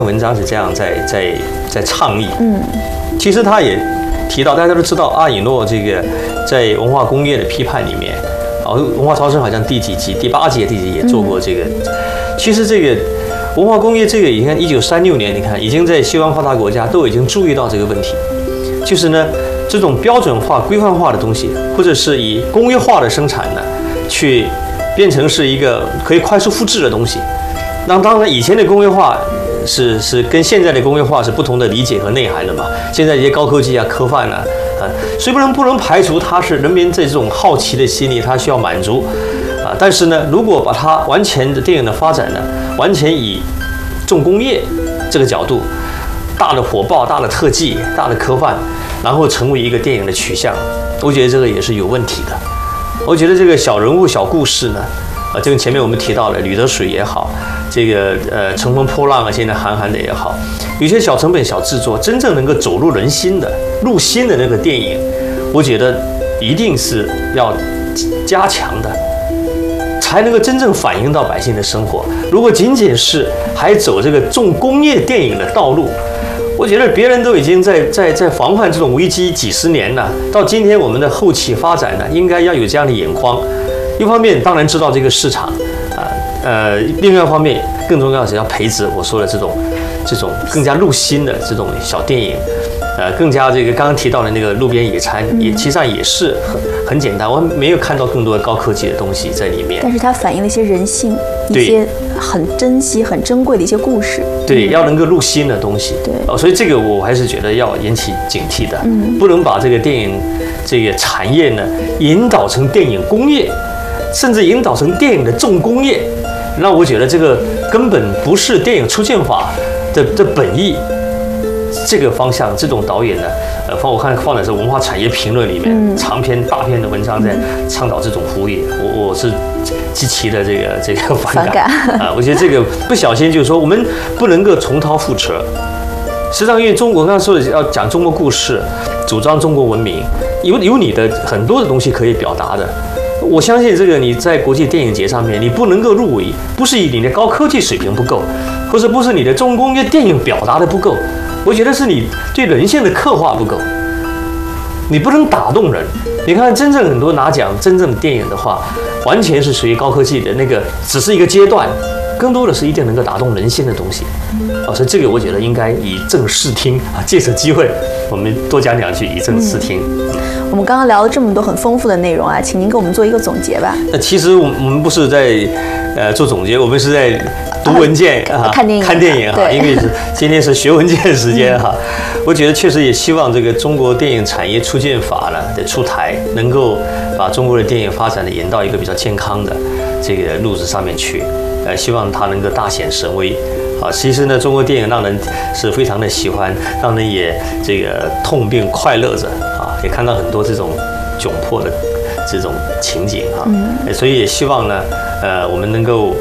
文章是这样在倡议。其实他也提到，大家都知道阿以诺这个在文化工业的批判里面，文化超生好像第几集，第8集、第几集也做过这个。其实这个文化工业这个，你看1936年，你看已经在西方发达国家都已经注意到这个问题，就是呢这种标准化、规范化的东西，或者是以工业化的生产呢，去变成是一个可以快速复制的东西。那当然，以前的工业化是跟现在的工业化是不同的理解和内涵的嘛。现在一些高科技啊、科幻啊，所以不能排除它是人民这种好奇的心理，它需要满足啊。但是呢，如果把它完全的电影的发展呢，完全以重工业这个角度，大的火爆、大的特技、大的科幻，然后成为一个电影的取向，我觉得这个也是有问题的。我觉得这个小人物、小故事呢，这个前面我们提到了《吕得水》也好，这个乘风破浪啊，现在韩寒的也好，有些小成本、小制作，真正能够走入人心的、入心的那个电影，我觉得一定是要加强的，才能够真正反映到百姓的生活。如果仅仅是还走这个重工业电影的道路，我觉得别人都已经在防范这种危机几十年了，到今天我们的后期发展呢，应该要有这样的眼光。一方面当然知道这个市场，另外一方面更重要的是要培植我说的这种更加入心的这种小电影，更加这个刚刚提到的那个路边野餐，其实上也是很简单，我没有看到更多的高科技的东西在里面， 但是它反映了一些人性，一些很珍惜、很珍贵的一些故事。 对，要能够入心的东西。对，所以这个我还是觉得要引起警惕的，不能把这个电影这个产业呢引导成电影工业，甚至引导成电影的重工业。那我觉得这个根本不是电影出现法的本意。这个方向，这种导演呢，我看放在是文化产业评论里面，长篇大篇的文章在倡导这种服务业，我是极其的这个反感啊！我觉得这个不小心就是说，我们不能够重蹈覆辙。实际上，因为中国刚刚说的要讲中国故事，主张中国文明，有你的很多的东西可以表达的。我相信这个你在国际电影节上面，你不能够入围，不是你的高科技水平不够，或者不是你的重工业电影表达的不够，我觉得是你对人性的刻画不够，你不能打动人。你看真正很多拿奖真正的电影的话，完全是属于高科技的那个，只是一个阶段，更多的是一定能够打动人心的东西。所以这个我觉得应该以正视听啊，借此机会我们多讲两句，以正视听。 我们刚刚聊了这么多很丰富的内容啊，请您给我们做一个总结吧。 其实我们不是在做总结，我们是在读文件看电影啊，因为今天是学文件的时间哈。我觉得确实也希望这个中国电影产业促进法呢的出台，能够把中国的电影发展的引到一个比较健康的这个路子上面去，希望它能够大显神威。其实呢，中国电影让人是非常的喜欢，让人也这个痛并快乐着啊，也看到很多这种窘迫的这种情景啊，所以也希望呢，我们能够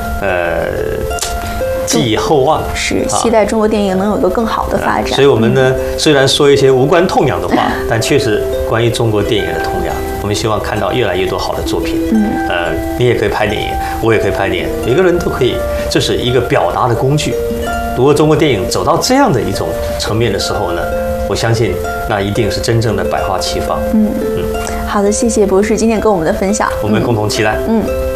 寄以厚望， 是期待中国电影能有一个更好的发展。 所以我们呢，虽然说一些无关痛痒的话，但确实关于中国电影的痛痒，我们希望看到越来越多好的作品。你也可以拍电影，我也可以拍电影，每个人都可以，这是一个表达的工具。如果中国电影走到这样的一种层面的时候呢，我相信那一定是真正的百花齐放。 好的，谢谢博士今天跟我们的分享， 我们共同期待。